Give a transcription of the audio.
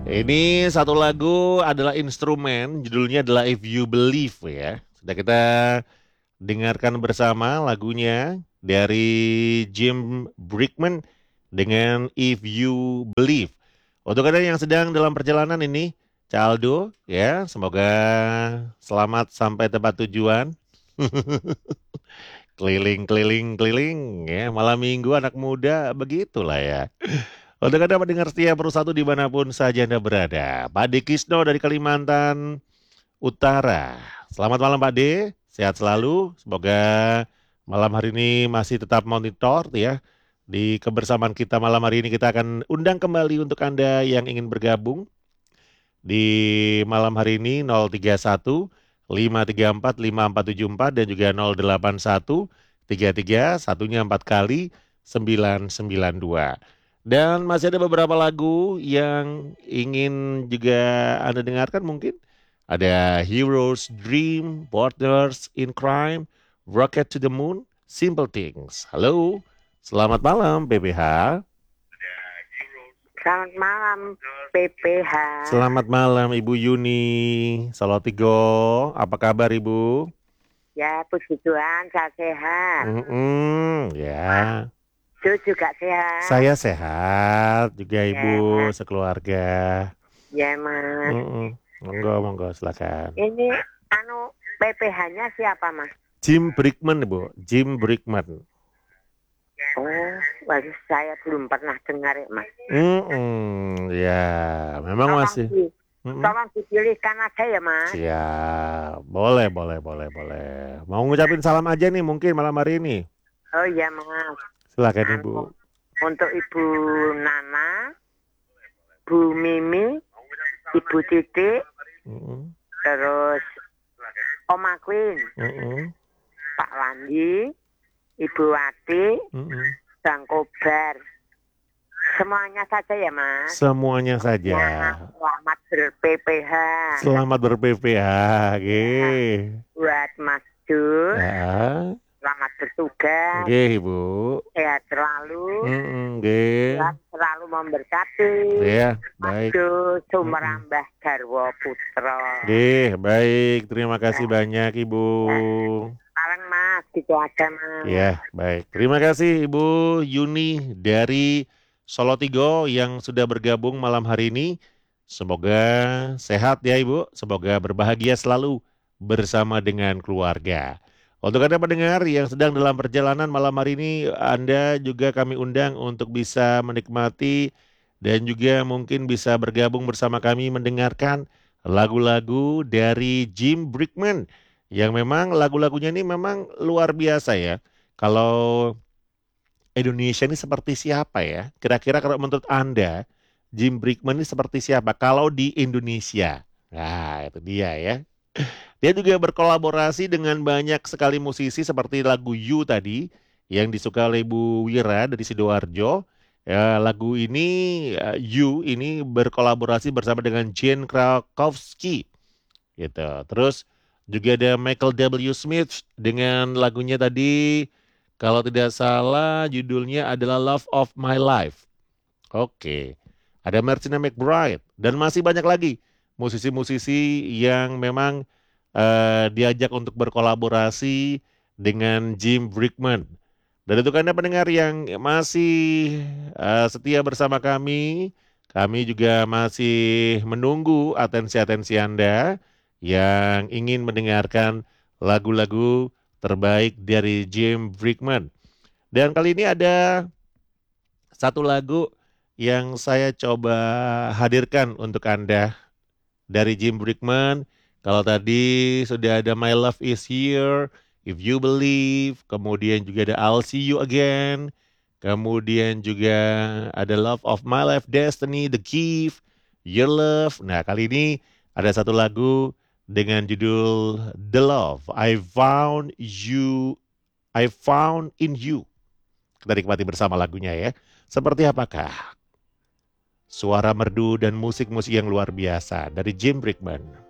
Ini satu lagu adalah instrumen, judulnya adalah If You Believe ya. Sudah kita dengarkan bersama lagunya dari Jim Brickman dengan If You Believe. Untuk Anda yang sedang dalam perjalanan ini, Caldo ya, semoga selamat sampai tempat tujuan. Keliling, keliling, keliling ya, malam minggu anak muda begitulah ya. Untuk Anda mendengar setia satu dimanapun saja Anda berada. Pak De Kisno dari Kalimantan Utara. Selamat malam Pak De, sehat selalu. Semoga malam hari ini masih tetap monitor ya. Di kebersamaan kita malam hari ini kita akan undang kembali untuk Anda yang ingin bergabung di malam hari ini 031 534 5474 dan juga 081 33 satunya 4 kali 992. Dan masih ada beberapa lagu yang ingin juga Anda dengarkan mungkin. Ada Heroes Dream, Partners in Crime, Rocket to the Moon, Simple Things. Halo, selamat malam PPH. Selamat malam PPH. Selamat malam Ibu Yuni Salotigo. Apa kabar Ibu? Ya puji Tuhan saya sehat. Ya. Itu juga sehat. Saya sehat juga Ibu sekeluarga. Ya Mas. Monggo silakan. Ini PPH-nya siapa Mas? Jim Brickman Ibu, Jim Brickman. Oh, waduh, saya belum pernah dengar ya Mas. Ya, memang masih. Tolong dipilihkan aja ya Mas. Ya, boleh. Mau ngucapin salam aja nih mungkin malam hari ini. Oh iya Mas. Silakan Ibu. Untuk Ibu Nana, Bu Mimi, Ibu Titik, terus Oma Queen, Pak Landi, Ibu Wati, Bang Kobar. Semuanya saja ya Mas. Semuanya saja. Selamat ber-PPH. Selamat ber-PPH. Buat Mas Jul. Ya. Selamat bertugas. Ibu. Sehat selalu. Dan selalu memberkati. Ya, Mas baik. Jul Sumerambah Garwo Putra. Baik. Terima kasih banyak Ibu. Sekarang Mas, gitu aja Mas. Ya, baik. Terima kasih Ibu Yuni dari Solotigo yang sudah bergabung malam hari ini. Semoga sehat ya Ibu. Semoga berbahagia selalu bersama dengan keluarga. Untuk Anda pendengar yang sedang dalam perjalanan malam hari ini, Anda juga kami undang untuk bisa menikmati dan juga mungkin bisa bergabung bersama kami mendengarkan lagu-lagu dari Jim Brickman yang memang lagu-lagunya ini memang luar biasa ya. Kalau Indonesia ini seperti siapa ya? Kira-kira kalau menurut Anda, Jim Brickman ini seperti siapa kalau di Indonesia? Nah, itu dia ya. Dia juga berkolaborasi dengan banyak sekali musisi seperti lagu You tadi yang disuka oleh Bu Wira dari Sidoarjo. Ya, lagu ini You ini berkolaborasi bersama dengan Jane Krakowski gitu. Terus juga ada Michael W. Smith dengan lagunya tadi kalau tidak salah judulnya adalah Love of My Life. Oke. Ada Martina McBride dan masih banyak lagi musisi-musisi yang memang diajak untuk berkolaborasi dengan Jim Brickman. Dan untuk Anda pendengar yang masih setia bersama kami juga masih menunggu atensi-atensi Anda yang ingin mendengarkan lagu-lagu terbaik dari Jim Brickman. Dan kali ini ada satu lagu yang saya coba hadirkan untuk Anda dari Jim Brickman. Kalau tadi sudah ada My Love Is Here, If You Believe, kemudian juga ada I'll See You Again, kemudian juga ada Love of My Life, Destiny, The Gift, Your Love. Nah, kali ini ada satu lagu dengan judul The Love I Found in You. Kita nikmati bersama lagunya ya. Seperti apakah suara merdu dan musik-musik yang luar biasa dari Jim Brickman.